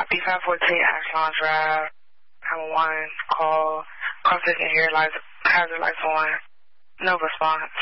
B514 Ashland Drive. 911 call. Call system here, hazard lights on. No response.